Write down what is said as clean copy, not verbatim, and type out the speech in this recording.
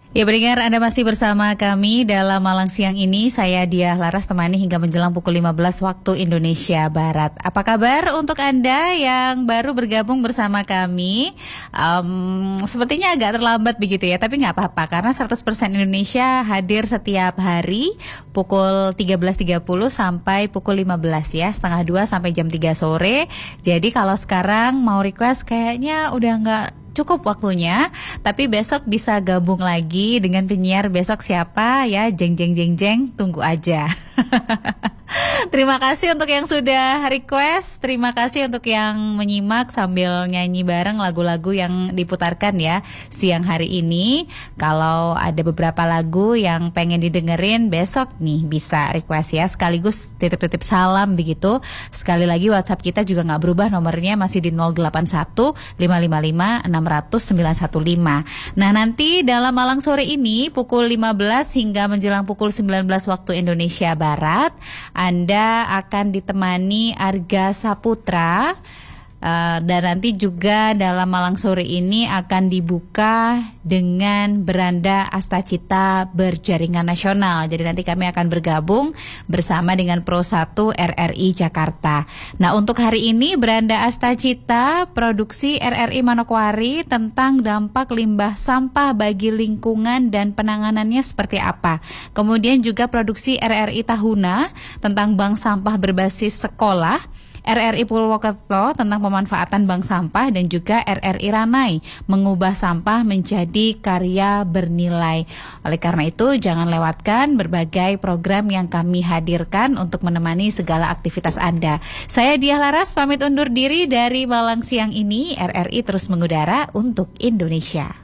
Ya, pendengar, Anda masih bersama kami dalam Malang Siang ini. Saya Diah Laras temani hingga menjelang pukul 15 waktu Indonesia Barat. Apa kabar untuk Anda yang baru bergabung bersama kami? Sepertinya agak terlambat begitu ya, tapi nggak apa-apa karena 100% Indonesia hadir setiap hari pukul 13.30 sampai pukul 15 ya, setengah 2 sampai jam 3 sore. Jadi kalau sekarang mau request kayaknya udah nggak cukup waktunya, tapi besok bisa gabung lagi dengan penyiar besok siapa ya, jeng jeng jeng jeng, tunggu aja. Terima kasih untuk yang sudah request, terima kasih untuk yang menyimak sambil nyanyi bareng lagu-lagu yang diputarkan ya siang hari ini. Kalau ada beberapa lagu yang pengen didengerin besok nih bisa request ya, sekaligus titip-titip salam begitu. Sekali lagi WhatsApp kita juga nggak berubah, nomornya masih di 081 555 600 915. Nah, nanti dalam Malang sore ini pukul 15 hingga menjelang pukul 19 waktu Indonesia Barat, Anda akan ditemani Arga Saputra. Dan nanti juga dalam Malang sore ini akan dibuka dengan Beranda Astacita Berjaringan Nasional. Jadi nanti kami akan bergabung bersama dengan Pro 1 RRI Jakarta. Nah, untuk hari ini Beranda Astacita produksi RRI Manokwari tentang dampak limbah sampah bagi lingkungan dan penanganannya seperti apa. Kemudian juga produksi RRI Tahuna tentang bank sampah berbasis sekolah, RRI Purwokerto tentang pemanfaatan bank sampah, dan juga RRI Ranai mengubah sampah menjadi karya bernilai. Oleh karena itu, jangan lewatkan berbagai program yang kami hadirkan untuk menemani segala aktivitas Anda. Saya Diah Laras pamit undur diri dari Malang Siang ini. RRI terus mengudara untuk Indonesia.